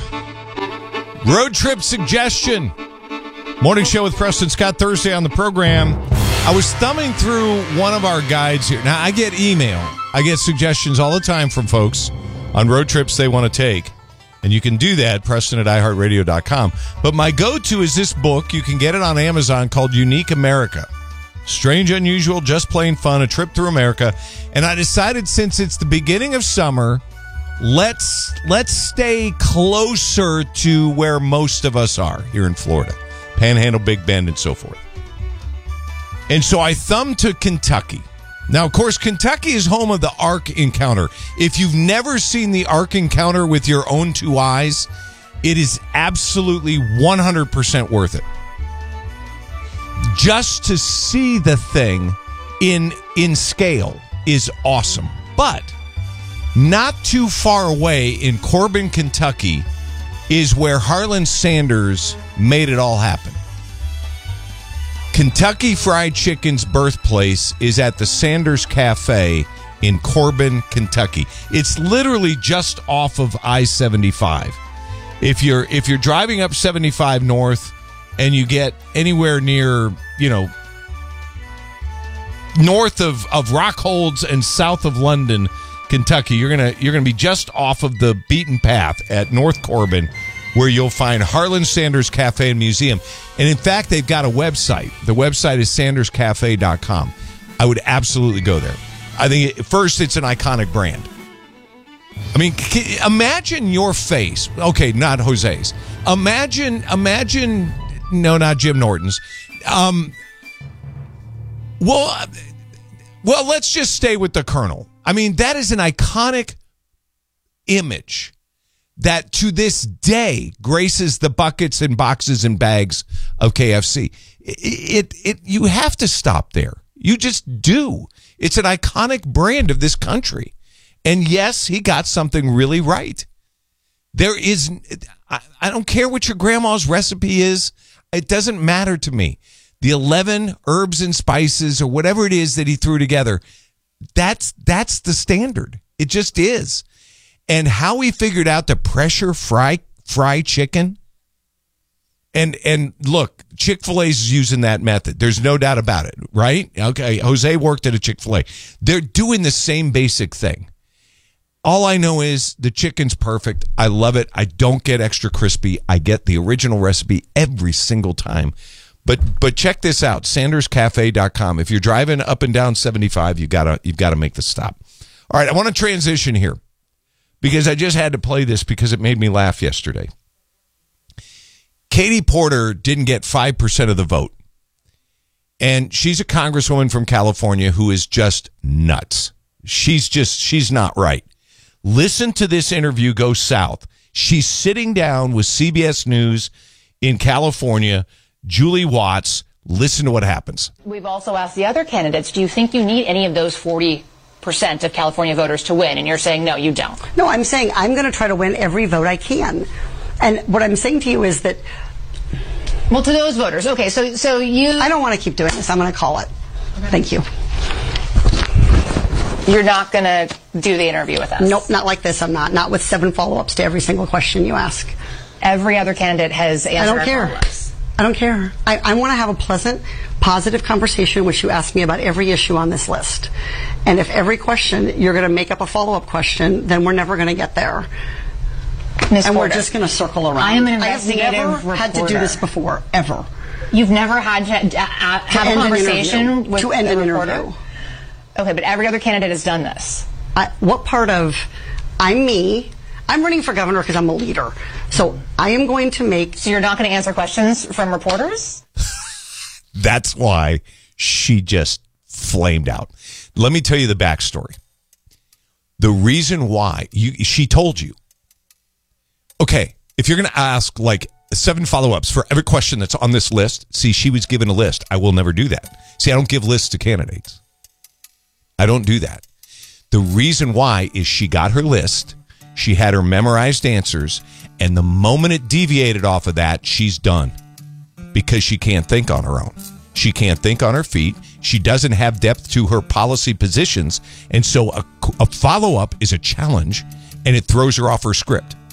Road trip suggestion. Morning show with Preston Scott Thursday on the program. I was thumbing through one of our guides here. Now, I get email. I get suggestions all the time from folks on road trips they want to take. And you can do that, Preston at iHeartRadio.com. But my go-to is this book. You can get it on Amazon called Unique America. Strange, unusual, just plain fun, a trip through America. And I decided since it's the beginning of summer, let's stay closer to where most of us are here in Florida. Panhandle, Big Bend, and so forth. And so I thumbed to Kentucky. Now, of course, Kentucky is home of the Ark Encounter. If you've never seen the Ark Encounter with your own two eyes, it is absolutely 100% worth it. Just to see the thing in scale is awesome. But not too far away in Corbin, Kentucky, is where Harlan Sanders made it all happen. Kentucky Fried Chicken's birthplace is at the Sanders Cafe in Corbin, Kentucky. It's literally just off of I-75. If you're driving up 75 north and you get anywhere near, north of Rockholds and south of London, Kentucky, you're gonna be just off of the beaten path at North Corbin, where you'll find Harlan Sanders Cafe and Museum. And in fact, they've got a website. The website is sanderscafe.com. I would absolutely go there. I think, first, it's an iconic brand. I mean, imagine your face. Okay, not Jose's. Imagine, no, not Jim Norton's. Well, let's just stay with the Colonel. I mean, that is an iconic image that to this day graces the buckets and boxes and bags of KFC. You have to stop there. You just do. It's an iconic brand of this country. And yes, he got something really right. I don't care what your grandma's recipe is. It doesn't matter to me. The 11 herbs and spices or whatever it is that he threw together, that's the standard. It just is. And how he figured out to pressure fry chicken. And look, Chick-fil-A's using that method. There's no doubt about it, right? Okay, Jose worked at a Chick-fil-A. They're doing the same basic thing. All I know is the chicken's perfect. I love it. I don't get extra crispy. I get the original recipe every single time. But check this out, sanderscafe.com. If you're driving up and down 75, you've got to make the stop. All right, I want to transition here because I just had to play this because it made me laugh yesterday. Katie Porter didn't get 5% of the vote. And she's a congresswoman from California who is just nuts. She's not right. Listen to this interview go south. She's sitting down with CBS News in California, Julie Watts. Listen to what happens. We've also asked the other candidates, do you think you need any of those 40% of California voters to win? And you're saying, no, you don't. No, I'm saying I'm going to try to win every vote I can. And what I'm saying to you is that... Well, to those voters. Okay, so you... I don't want to keep doing this. I'm going to call it. Okay. Thank you. You're not going to do the interview with us? Nope, not like this. I'm not. Not with 7 follow-ups to every single question you ask. Every other candidate has answered. I don't care. I don't care. I want to have a pleasant, positive conversation in which you ask me about every issue on this list. And if every question you're going to make up a follow-up question, then we're never going to get there. Ms. And Porter, we're just going to circle around. I am an investigative I have never had to do this before, ever. You've never had to have a conversation with to end an interview. Okay, but every other candidate has done this. What part of I'm me? I'm running for governor because I'm a leader. So I am going to make... So you're not going to answer questions from reporters? That's why she just flamed out. Let me tell you the backstory. The reason why, she told you, okay, if you're going to ask like 7 follow-ups for every question that's on this list, see, she was given a list. I will never do that. See, I don't give lists to candidates. I don't do that. The reason why is she got her list, she had her memorized answers, and the moment it deviated off of that, she's done. Because she can't think on her own. She can't think on her feet. She doesn't have depth to her policy positions. And so a follow-up is a challenge, and it throws her off her script.